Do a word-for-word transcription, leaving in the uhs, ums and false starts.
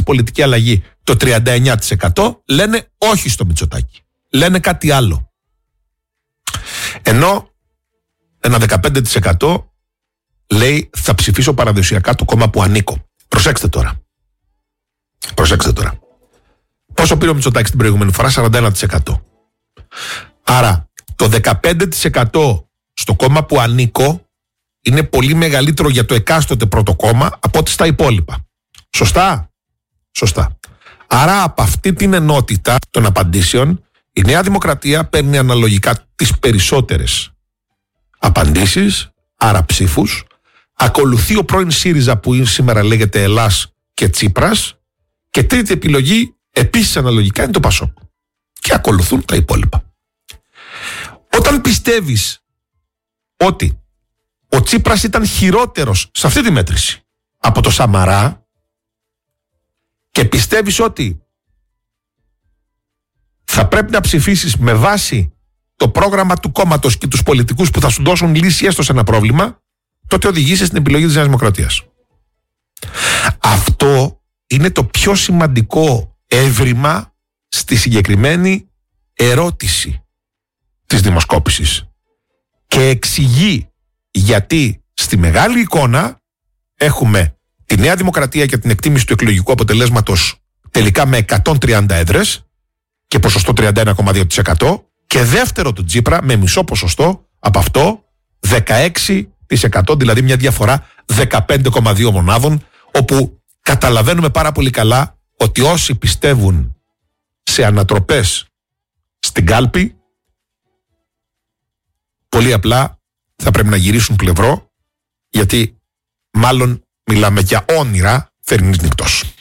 πολιτική αλλαγή το τριάντα εννιά τοις εκατό λένε όχι στο Μητσοτάκη. Λένε κάτι άλλο. Ενώ ένα δεκαπέντε τοις εκατό λέει θα ψηφίσω παραδοσιακά το κόμμα που ανήκω. Προσέξτε τώρα. Προσέξτε τώρα. Πόσο πήρε ο Μητσοτάκης την προηγούμενη φορά? σαράντα ένα τοις εκατό. Άρα το δεκαπέντε τοις εκατό στο κόμμα που ανήκω είναι πολύ μεγαλύτερο για το εκάστοτε πρώτο κόμμα από ό,τι στα υπόλοιπα. Σωστά? Σωστά. Άρα από αυτή την ενότητα των απαντήσεων η Νέα Δημοκρατία παίρνει αναλογικά τις περισσότερες απαντήσεις, άρα ψήφους. Ακολουθεί ο πρώην ΣΥΡΙΖΑ που σήμερα λέγεται Ελλάς και Τσίπρας, και τρίτη επιλογή επίσης αναλογικά είναι το ΠΑΣΟΚ, και ακολουθούν τα υπόλοιπα. Όταν πιστεύεις ότι ο Τσίπρας ήταν χειρότερος σε αυτή τη μέτρηση από το Σαμαρά και πιστεύεις ότι θα πρέπει να ψηφίσεις με βάση το πρόγραμμα του κόμματος και τους πολιτικούς που θα σου δώσουν λύση έστω σε ένα πρόβλημα, τότε οδηγείσαι στην επιλογή της Νέας Δημοκρατίας. Αυτό είναι το πιο σημαντικό έβριμα στη συγκεκριμένη ερώτηση της δημοσκόπησης και εξηγεί γιατί στη μεγάλη εικόνα έχουμε τη Νέα Δημοκρατία και την εκτίμηση του εκλογικού αποτελέσματος τελικά με εκατόν τριάντα έδρες και ποσοστό τριάντα ένα κόμμα δύο τοις εκατό, και δεύτερο του Τσίπρα με μισό ποσοστό από αυτό, δεκαέξι τοις εκατό, δηλαδή μια διαφορά δεκαπέντε κόμμα δύο μονάδων, όπου καταλαβαίνουμε πάρα πολύ καλά ότι όσοι πιστεύουν σε ανατροπές στην κάλπη πολύ απλά θα πρέπει να γυρίσουν πλευρό, γιατί μάλλον μιλάμε για όνειρα θερινής νυχτός.